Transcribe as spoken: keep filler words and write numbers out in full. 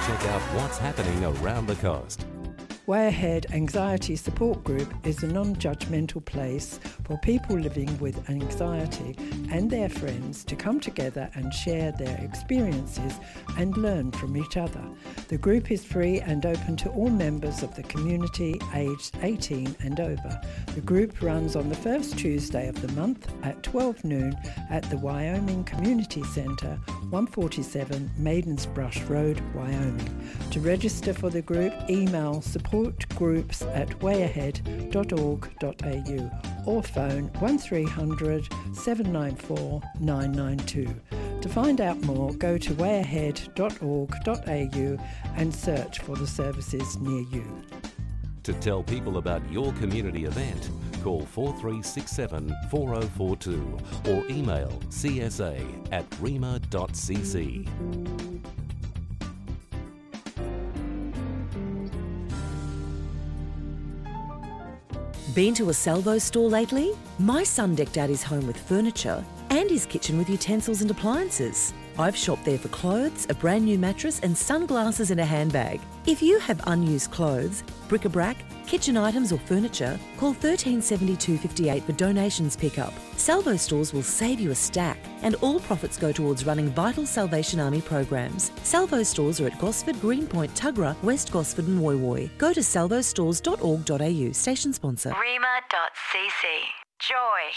check out what's happening around the coast. Way Ahead Anxiety Support Group is a non-judgmental place for people living with anxiety and their friends to come together and share their experiences and learn from each other. The group is free and open to all members of the community aged eighteen and over. The group runs on the first Tuesday of the month at twelve noon at the Wyoming Community Centre, one forty-seven Maidens Brush Road, Wyoming. To register for the group, email support groups at way ahead dot org dot a u or phone one three hundred, seven nine four, nine nine two. To find out more, go to way ahead dot org dot a u and search for the services near you. To tell people about your community event, call four three six seven, four zero four two or email c s a at rema dot c c. Been to a Salvo store lately? My son decked out his home with furniture and his kitchen with utensils and appliances. I've shopped there for clothes, a brand new mattress and sunglasses in a handbag. If you have unused clothes, bric-a-brac, kitchen items or furniture, call one three seven two, five eight for donations pickup. Salvo stores will save you a stack and all profits go towards running vital Salvation Army programs. Salvo stores are at Gosford, Greenpoint, Tuggerah, West Gosford and Woy Woy. Go to salvo stores dot org dot a u. Station sponsor. rema dot c c. Joy.